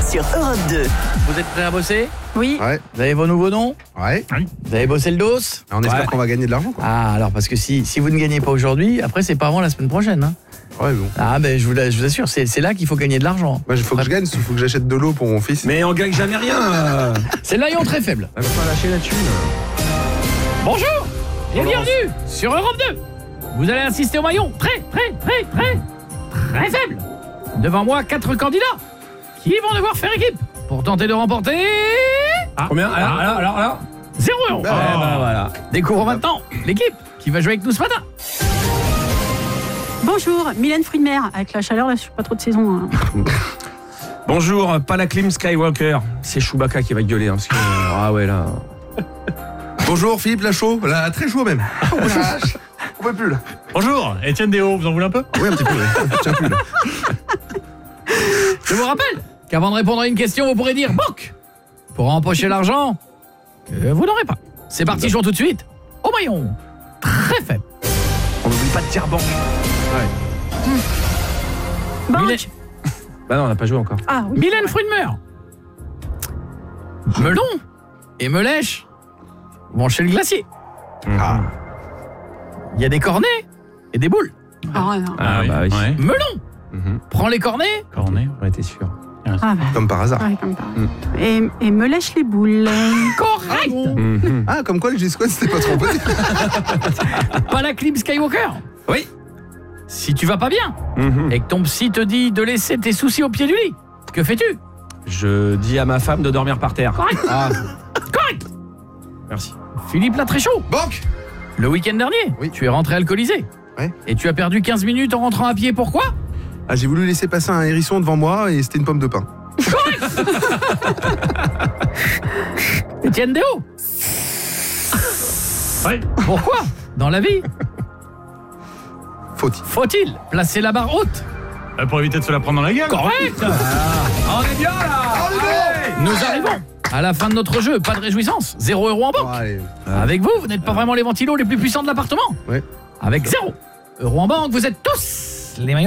sur Europe 2. Vous êtes prêts à bosser? Oui. Ouais. Vous avez vos nouveaux noms? Ouais. Vous avez bossé le dos? On espère qu'on va gagner de l'argent, quoi. Ah, alors parce que si vous ne gagnez pas aujourd'hui, après c'est pas avant la semaine prochaine. Hein. Ouais, bon. Ah, ben je vous assure, c'est là qu'il faut gagner de l'argent. Moi, il faut que je gagne, il faut que j'achète de l'eau pour mon fils. Mais on gagne jamais rien. C'est le maillon très faible. Elle va pas lâcher la thune. Bonjour et bienvenue sur Europe 2. Vous allez assister au maillon très faible. Devant moi, 4 candidats qui vont devoir faire équipe pour tenter de remporter... Combien? Alors 0 €. Voilà. Découvrons maintenant l'équipe qui va jouer avec nous ce matin. Bonjour, Mylène Fruits de mer. Avec la chaleur, là, je suis pas trop de saison. Hein. Bonjour, pas la clim Skywalker. C'est Chewbacca qui va gueuler. Hein, parce que, ah ouais, là... Bonjour, Philippe Lachaud. Là, très chaud même. Oh, la vache. On peut plus, là. Bonjour, Étienne Déo, vous en voulez un peu? Oui, un petit peu, ouais. Je tiens plus, là. Je vous rappelle qu'avant de répondre à une question, vous pourrez dire banque pour empocher l'argent que vous n'aurez pas. C'est parti, jouons tout de suite au maillon très faible. On n'oublie pas de dire banque. Banque. Mylène- Bah non, on n'a pas joué encore. Ah oui. Mylène Fruits de mer. Melon et Melèche vont chez le glacier. Ah. Il y a des cornets et des boules. Ah, non. Ah bah oui. Ouais. Melon prend les cornets Cornet. On était sûr. Ah, bah. Comme par hasard. Ouais, comme par hasard. Et me lèche les boules. correct. Ah, comme quoi le G-Squad c'était pas trompé. Pas la clim Skywalker. Oui. Si tu vas pas bien et que ton psy te dit de laisser tes soucis au pied du lit, que fais-tu? Je dis à ma femme de dormir par terre. Correct. Ah. Correct. Merci. Philippe Latréchaud. Banque. Le week-end dernier, Oui. tu es rentré alcoolisé. Ouais. Et tu as perdu 15 minutes en rentrant à pied. Pourquoi? Ah, j'ai voulu laisser passer un hérisson devant moi et c'était une pomme de pain. Étienne Déo. Ouais. Pourquoi, dans la vie, Faut-il. faut-il placer la barre haute? Pour éviter de se la prendre dans la gueule. Correct. On est bien là. Nous arrivons à la fin de notre jeu. Pas de réjouissance. 0 € en banque. Oh, allez. Avec vous, vous n'êtes pas vraiment les ventilos les plus puissants de l'appartement. Ouais. Avec 0 € en banque, vous êtes tous les maillons.